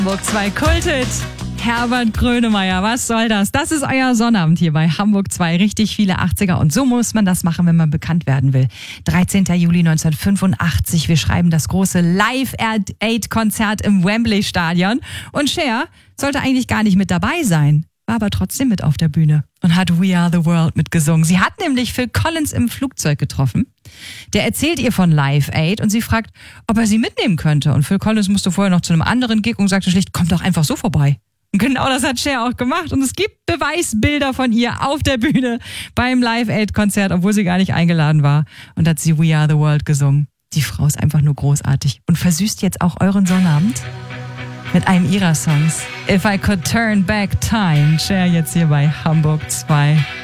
Hamburg 2 Kulthit. Herbert Grönemeyer, was soll das? Das ist euer Sonnabend hier bei Hamburg 2. Richtig viele 80er und so muss man das machen, wenn man bekannt werden will. 13. Juli 1985. Wir schreiben das große Live-Aid-Konzert im Wembley-Stadion. Und Cher sollte eigentlich gar nicht mit dabei sein, war aber trotzdem mit auf der Bühne und hat We Are The World mitgesungen. Sie hat nämlich Phil Collins im Flugzeug getroffen. Der erzählt ihr von Live Aid und sie fragt, ob er sie mitnehmen könnte. Und Phil Collins musste vorher noch zu einem anderen Gig und sagte schlicht, komm doch einfach so vorbei. Und genau das hat Cher auch gemacht. Und es gibt Beweisbilder von ihr auf der Bühne beim Live Aid Konzert, obwohl sie gar nicht eingeladen war. Und hat sie We Are The World gesungen. Die Frau ist einfach nur großartig und versüßt jetzt auch euren Sonnabend mit einem ihrer Songs. If I Could Turn Back Time. Cher jetzt hier bei Hamburg 2.